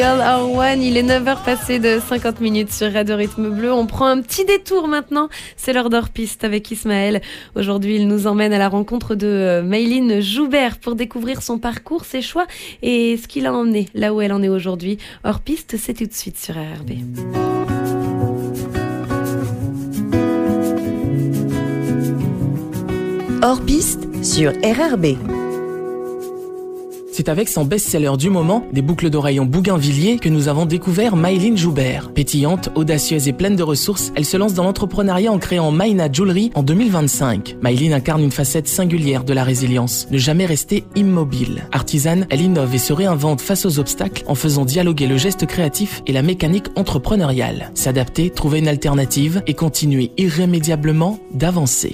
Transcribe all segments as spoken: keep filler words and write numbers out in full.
Girl or One, il est neuf heures passées de cinquante minutes sur Radio Rythme Bleu. On prend un petit détour maintenant. C'est l'heure d'Hors-Piste avec Ismaël. Aujourd'hui, il nous emmène à la rencontre de Mayline Joubert pour découvrir son parcours, ses choix et ce qu'il a emmené là où elle en est aujourd'hui. Hors-Piste, c'est tout de suite sur R R B. Hors-Piste sur R R B. C'est avec son best-seller du moment, des boucles d'oreilles en bougainvilliers, que nous avons découvert Mayline Joubert. Pétillante, audacieuse et pleine de ressources, elle se lance dans l'entrepreneuriat en créant Mayna Jewelry en deux mille vingt-cinq. Mayline incarne une facette singulière de la résilience, ne jamais rester immobile. Artisane, elle innove et se réinvente face aux obstacles en faisant dialoguer le geste créatif et la mécanique entrepreneuriale. S'adapter, trouver une alternative et continuer irrémédiablement d'avancer.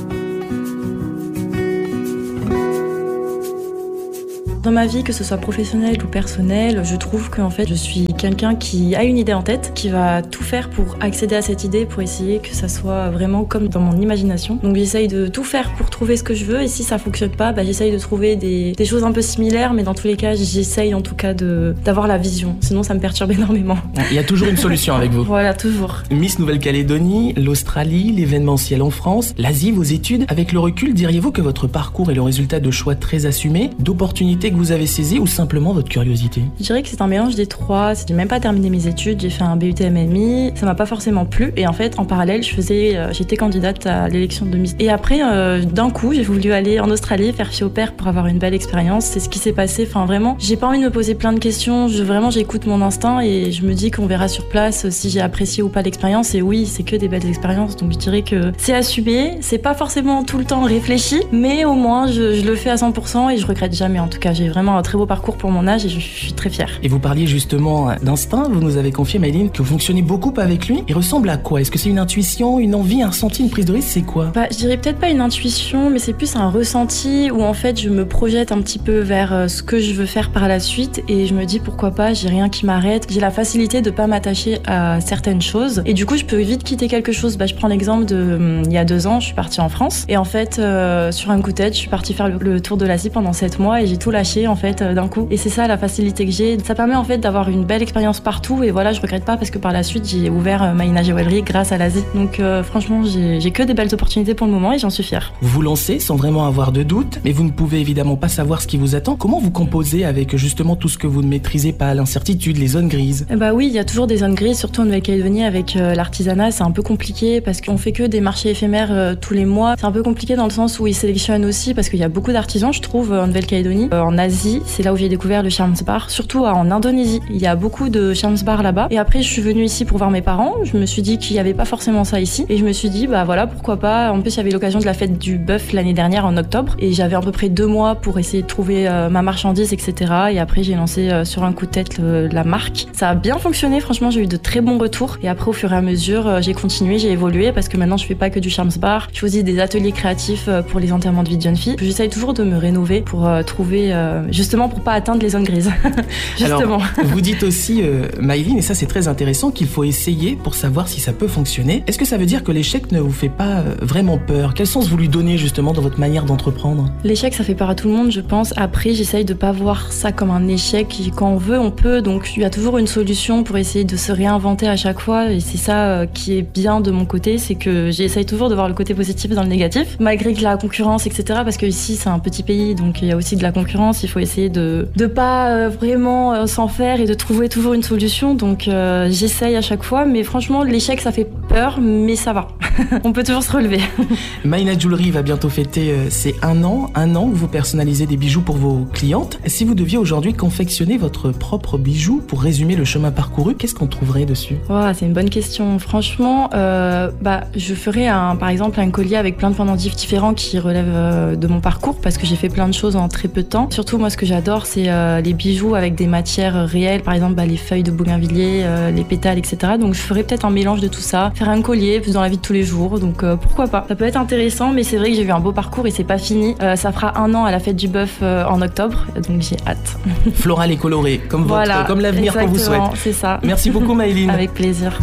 Dans ma vie, que ce soit professionnelle ou personnelle, je trouve qu'en fait, je suis quelqu'un qui a une idée en tête, qui va tout faire pour accéder à cette idée, pour essayer que ça soit vraiment comme dans mon imagination. Donc j'essaye de tout faire pour trouver ce que je veux, et si ça fonctionne pas, bah, j'essaye de trouver des, des choses un peu similaires, mais dans tous les cas, j'essaye en tout cas de, d'avoir la vision. Sinon, ça me perturbe énormément. Il y a toujours une solution avec vous. Voilà, toujours. Miss Nouvelle-Calédonie, l'Australie, l'événementiel en France, l'Asie, vos études. Avec le recul, diriez-vous que votre parcours est le résultat de choix très assumés, d'opportunités que vous avez saisies ou simplement votre curiosité? Je dirais que c'est un mélange des trois. J'ai même pas terminé mes études, j'ai fait un B U T M M I, ça m'a pas forcément plu et en fait en parallèle je faisais, euh, j'étais candidate à l'élection de Miss. Et après euh, d'un coup j'ai voulu aller en Australie faire fille au père pour avoir une belle expérience. C'est ce qui s'est passé. Enfin vraiment, j'ai pas envie de me poser plein de questions. Je vraiment j'écoute mon instinct et je me dis qu'on verra sur place si j'ai apprécié ou pas l'expérience. Et oui, c'est que des belles expériences. Donc je dirais que c'est assumé. C'est pas forcément tout le temps réfléchi, mais au moins je, je le fais à cent pour cent et je regrette jamais. En tout cas, j'ai vraiment un très beau parcours pour mon âge et je suis très fière. Et vous parliez justement d'instinct, vous nous avez confié, Mayline, que vous fonctionnez beaucoup avec lui. Il ressemble à quoi? Est-ce que c'est une intuition, une envie, un ressenti, une prise de risque? C'est quoi? Bah, je dirais peut-être pas une intuition, mais c'est plus un ressenti où en fait je me projette un petit peu vers ce que je veux faire par la suite et je me dis pourquoi pas, j'ai rien qui m'arrête. J'ai la facilité de pas m'attacher à certaines choses et du coup je peux vite quitter quelque chose. Bah, je prends l'exemple de hum, il y a deux ans, je suis partie en France et en fait euh, sur un coup de tête, je suis partie faire le, le tour de l'Asie pendant sept mois et j'ai tout lâché en fait euh, d'un coup. Et c'est ça la facilité que j'ai. Ça permet en fait d'avoir une belle expérience partout et voilà, je regrette pas parce que par la suite j'ai ouvert euh, Mayna Jewelry grâce à l'Asie. Donc euh, franchement, j'ai, j'ai que des belles opportunités pour le moment et j'en suis fière. Vous vous lancez sans vraiment avoir de doute, mais vous ne pouvez évidemment pas savoir ce qui vous attend. Comment vous composez avec justement tout ce que vous ne maîtrisez pas, l'incertitude, les zones grises? Eh bah oui, il y a toujours des zones grises, surtout en Nouvelle-Calédonie avec euh, l'artisanat, c'est un peu compliqué parce qu'on fait que des marchés éphémères euh, tous les mois. C'est un peu compliqué dans le sens où ils sélectionnent aussi parce qu'il y a beaucoup d'artisans, je trouve, en Nouvelle-Calédonie. Euh, en Asie, c'est là où j'ai découvert le Charms Bar, surtout en Indonésie. Il y a beaucoup de Charms Bar là-bas. Et après, je suis venue ici pour voir mes parents. Je me suis dit qu'il n'y avait pas forcément ça ici. Et je me suis dit, bah voilà, pourquoi pas. En plus, il y avait l'occasion de la fête du bœuf l'année dernière en octobre. Et j'avais à peu près deux mois pour essayer de trouver euh, ma marchandise, et cetera. Et après, j'ai lancé euh, sur un coup de tête le, la marque. Ça a bien fonctionné, franchement, j'ai eu de très bons retours. Et après, au fur et à mesure, euh, j'ai continué, j'ai évolué parce que maintenant, je fais pas que du Charms Bar. Je fais aussi des ateliers créatifs euh, pour les enterrements de vie de jeunes filles. J'essaye toujours de me rénover pour euh, trouver, euh, justement, pour pas atteindre les zones grises. Justement. Alors, vous dites aussi, euh, Mayline, et ça c'est très intéressant, qu'il faut essayer pour savoir si ça peut fonctionner. Est-ce que ça veut dire que l'échec ne vous fait pas euh, vraiment peur? Quel sens vous lui donnez justement dans votre manière d'entreprendre? L'échec, ça fait peur à tout le monde, je pense. Après, j'essaye de pas voir ça comme un échec. Quand on veut, on peut. Donc, il y a toujours une solution pour essayer de se réinventer à chaque fois. Et c'est ça euh, qui est bien de mon côté, c'est que j'essaye toujours de voir le côté positif dans le négatif, malgré que la concurrence, et cetera. Parce que ici, c'est un petit pays, donc il y a aussi de la concurrence. Il faut essayer de de pas euh, vraiment euh, s'en faire et de trouver toujours une solution. Donc, euh, j'essaye à chaque fois. Mais franchement, l'échec, ça fait peur, mais ça va. On peut toujours se relever. Mayna Jewelry va bientôt fêter euh, ses un an, un an que vous personnalisez des bijoux pour vos clientes. Si vous deviez aujourd'hui confectionner votre propre bijou pour résumer le chemin parcouru, qu'est-ce qu'on trouverait dessus? Oh, c'est une bonne question. Franchement, euh, bah, je ferais un, par exemple un collier avec plein de pendentifs différents qui relèvent euh, de mon parcours parce que j'ai fait plein de choses en très peu de temps. Surtout, moi, ce que j'adore, c'est euh, les bijoux avec des matières réelles, par exemple bah, les feuilles de bougainvillier, euh, les pétales, et cetera. Donc, je ferais peut-être un mélange de tout ça, faire un collier plus dans la vie de tous les jours. Donc, euh, pourquoi pas? Ça peut être intéressant, mais c'est vrai que j'ai eu un beau parcours et c'est pas fini. Euh, ça fera un an à la fête du bœuf euh, en octobre, donc j'ai hâte. Floral et coloré, comme, voilà, votre, comme l'avenir qu'on vous souhaite. C'est ça. Merci beaucoup, Mayline. Avec plaisir.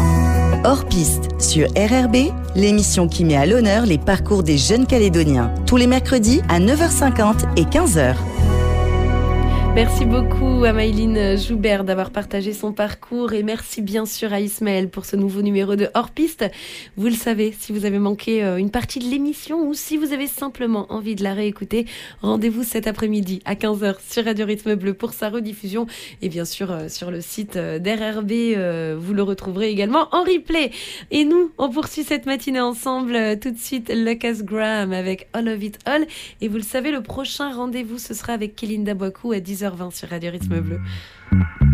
Hors-Piste sur R R B, l'émission qui met à l'honneur les parcours des jeunes Calédoniens. Tous les mercredis à neuf heures cinquante et quinze heures. Merci beaucoup à Mayline Joubert d'avoir partagé son parcours et merci bien sûr à Ismaël pour ce nouveau numéro de Hors Piste. Vous le savez, si vous avez manqué une partie de l'émission ou si vous avez simplement envie de la réécouter, rendez-vous cet après-midi à quinze heures sur Radio Rythme Bleu pour sa rediffusion et bien sûr sur le site d'R R B, vous le retrouverez également en replay. Et nous, on poursuit cette matinée ensemble. Tout de suite, Lucas Graham avec All of It All. Et vous le savez, le prochain rendez-vous, ce sera avec Kéline Dabouakou à dix heures vingt sur Radio Rythme Bleu.